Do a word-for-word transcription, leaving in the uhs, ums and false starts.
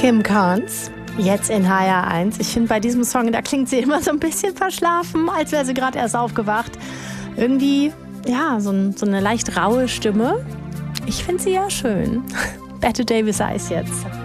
Kim Carnes, jetzt in H R eins. Ich finde, bei diesem Song, da klingt sie immer so ein bisschen verschlafen, als wäre sie gerade erst aufgewacht. Irgendwie, ja, so, ein, so eine leicht raue Stimme. Ich finde sie ja schön. Bette Davis Eyes jetzt.